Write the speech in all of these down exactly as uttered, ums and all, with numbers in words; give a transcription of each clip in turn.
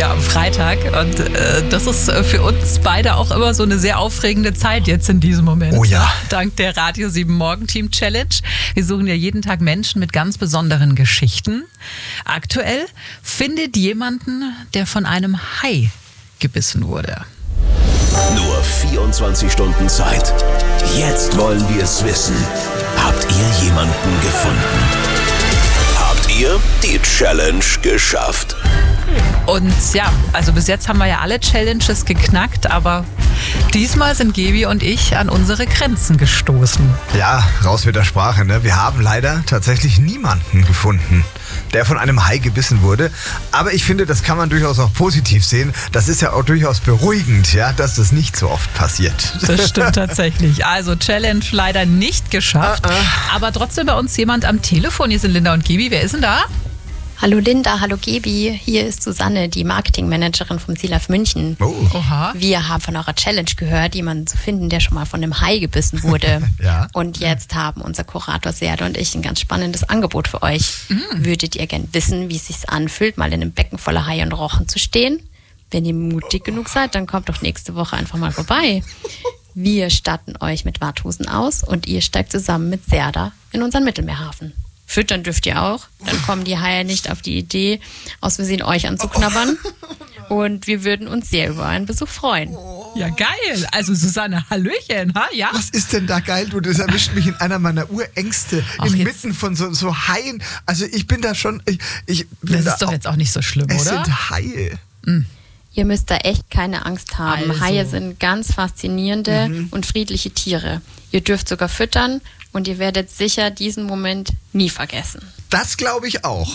hier am Freitag. Und äh, das ist für uns beide auch immer so eine sehr aufregende Zeit jetzt in diesem Moment. Oh ja. Dank der Radio sieben Morgenteam Challenge. Wir suchen ja jeden Tag Menschen mit ganz besonderen Geschichten. Aktuell findet jemanden, der von einem Hai gebissen wurde. Nur vierundzwanzig Stunden Zeit. Jetzt wollen wir es wissen. Habt ihr jemanden gefunden? Habt ihr die Challenge geschafft? Und ja, also bis jetzt haben wir ja alle Challenges geknackt, aber diesmal sind Gebi und ich an unsere Grenzen gestoßen. Ja, raus mit der Sprache, ne? Wir haben leider tatsächlich niemanden gefunden, der von einem Hai gebissen wurde. Aber ich finde, das kann man durchaus auch positiv sehen. Das ist ja auch durchaus beruhigend, ja, dass das nicht so oft passiert. Das stimmt tatsächlich. Also Challenge leider nicht geschafft. Uh -uh. Aber trotzdem bei uns jemand am Telefon. Hier sind Linda und Gebi. Wer ist denn da? Hallo Linda, hallo Gebi. Hier ist Susanne, die Marketingmanagerin vom SEALAV München. Oh. Oha. Wir haben von eurer Challenge gehört, jemanden zu finden, der schon mal von einem Hai gebissen wurde. Ja. Und jetzt haben unser Kurator Serde und ich ein ganz spannendes Angebot für euch. Mm. Würdet ihr gern wissen, wie es sich anfühlt, mal in einem Becken voller Haie und Rochen zu stehen? Wenn ihr mutig genug seid, dann kommt doch nächste Woche einfach mal vorbei. Wir statten euch mit Warthosen aus und ihr steigt zusammen mit Serda in unseren Mittelmeerhafen. Füttern dürft ihr auch. Dann kommen die Haie nicht auf die Idee, aus Versehen euch anzuknabbern. Und wir würden uns sehr über einen Besuch freuen. Ja, geil. Also Susanne, Hallöchen. Ha? Ja? Was ist denn da geil? Du, das erwischt mich in einer meiner Urängste. Ach, inmitten von so, so Haien. Also ich bin da schon... Ich, ich bin das da ist doch auch, jetzt auch nicht so schlimm, es oder? Es sind Haie. Mhm. Ihr müsst da echt keine Angst haben. Also. Haie sind ganz faszinierende Mhm. und friedliche Tiere. Ihr dürft sogar füttern und ihr werdet sicher diesen Moment nie vergessen. Das glaube ich auch.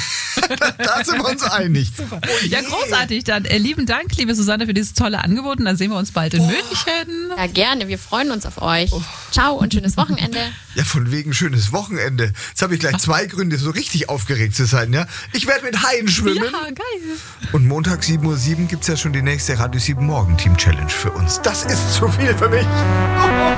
Da sind wir uns einig. Super. Oh Ja, großartig dann. Äh, lieben Dank, liebe Susanne, für dieses tolle Angebot. Und dann sehen wir uns bald in Oh. München. Ja, gerne. Wir freuen uns auf euch. Ciao und schönes Wochenende. Ja, von wegen schönes Wochenende. Jetzt habe ich gleich zwei Gründe, so richtig aufgeregt zu sein. Ja? Ich werde mit Haien schwimmen. Ja, geil. Und Montag sieben Uhr sieben gibt es ja schon die nächste Radio sieben Morgen Team Challenge für uns. Das ist zu viel für mich.